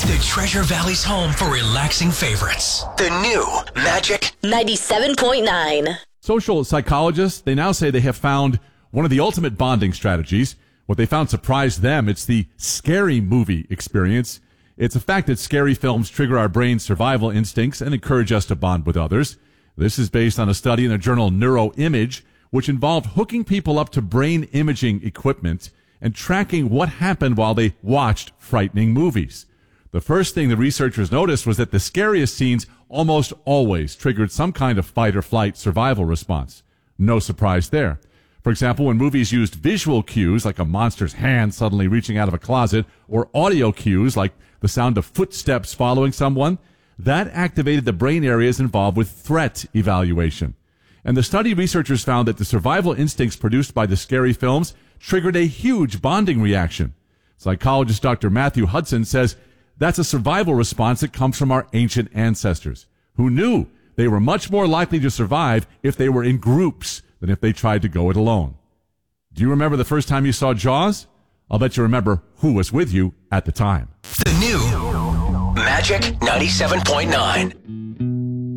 The Treasure Valley's home for relaxing favorites. The new Magic 97.9. Social psychologists, they now say they have found one of the ultimate bonding strategies. What they found surprised them. It's the scary movie experience. It's a fact that scary films trigger our brain's survival instincts and encourage us to bond with others. This is based on a study in the journal Neuroimage, which involved hooking people up to brain imaging equipment and tracking what happened while they watched frightening movies. The first thing the researchers noticed was that the scariest scenes almost always triggered some kind of fight or flight survival response. No surprise there. For example, when movies used visual cues like a monster's hand suddenly reaching out of a closet or audio cues like the sound of footsteps following someone, that activated the brain areas involved with threat evaluation. And the study researchers found that the survival instincts produced by the scary films triggered a huge bonding reaction. Psychologist Dr. Matthew Hudson says that's a survival response that comes from our ancient ancestors, who knew they were much more likely to survive if they were in groups than if they tried to go it alone. Do you remember the first time you saw Jaws? I'll bet you remember who was with you at the time. The new Magic 97.9.